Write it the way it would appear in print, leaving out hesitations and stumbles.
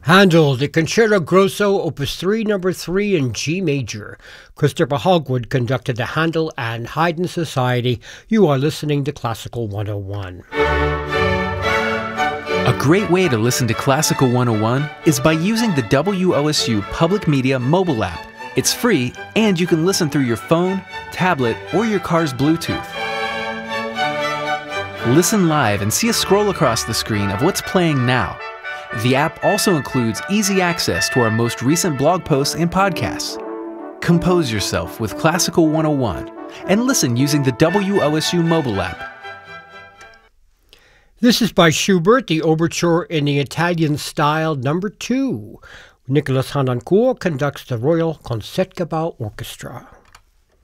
Handel, the Concerto Grosso, Opus 3, Number 3 in G Major. Christopher Hogwood conducted the Handel and Haydn Society. You are listening to Classical 101. A great way to listen to Classical 101 is by using the WOSU Public Media mobile app. It's free, and you can listen through your phone, tablet, or your car's Bluetooth. Listen live and see a scroll across the screen of what's playing now. The app also includes easy access to our most recent blog posts and podcasts. Compose yourself with Classical 101 and listen using the WOSU mobile app. This is by Schubert, the Overture in the Italian style, Number 2. Nicolas Harnoncourt conducts the Royal Concertgebouw Orchestra.